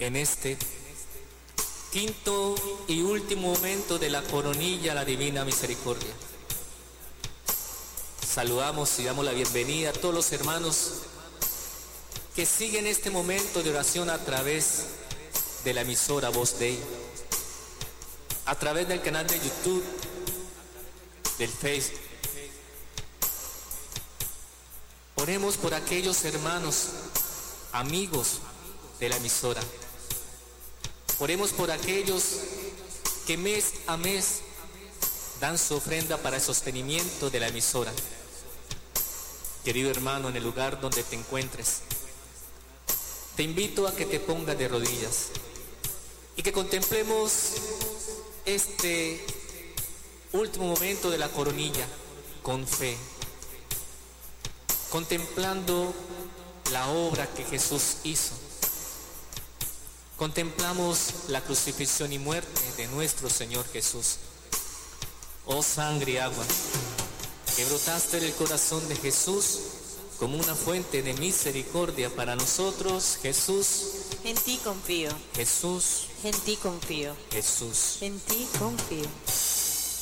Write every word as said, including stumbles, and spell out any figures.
en este quinto y último momento de la coronilla a la Divina Misericordia. Saludamos y damos la bienvenida a todos los hermanos que siguen este momento de oración a través de la emisora Voz Dei, a través del canal de YouTube, del Facebook. Oremos por aquellos hermanos, amigos de la emisora. Oremos por aquellos que mes a mes dan su ofrenda para el sostenimiento de la emisora. Querido hermano, en el lugar donde te encuentres, te invito a que te pongas de rodillas y que contemplemos este último momento de la coronilla con fe, contemplando la obra que Jesús hizo. Contemplamos la crucifixión y muerte de nuestro Señor Jesús. Oh sangre y agua que brotaste del corazón de Jesús como una fuente de misericordia para nosotros, Jesús. En ti confío. Jesús. En ti confío. Jesús. En ti confío.